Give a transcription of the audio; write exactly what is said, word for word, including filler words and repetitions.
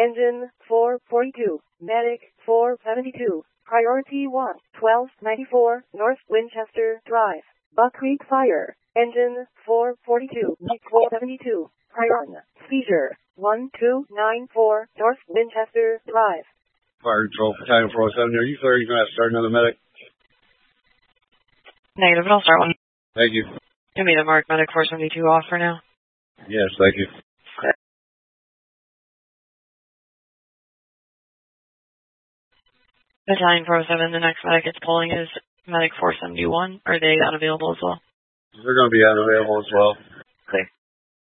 Engine four forty-two. Medic four seventy-two. Priority one. twelve ninety-four North Winchester Drive. Buck Creek Fire. Engine four forty-two. four seventy-two. Priority. Seizure. one two nine four North Winchester Drive. Fire Control, Battalion four oh seven. Are you clear? You're going to have to start another medic. Negative, but I'll start one. Thank you. Give me the mark medic four seventy-two off for now. Yes, thank you. Battalion four oh seven, the next medic it's pulling is medic four seventy-one. Are they unavailable as well? They're going to be unavailable as well. Clear.